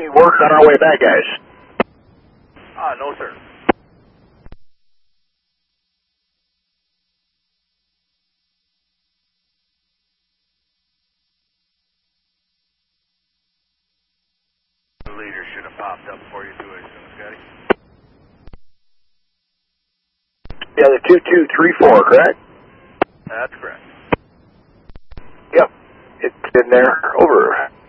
work on our way back, guys? No, sir. The leader should have popped up for you too, I assume, Scotty. Yeah, the 2234, correct? That's correct. Yep. It's in there. Over.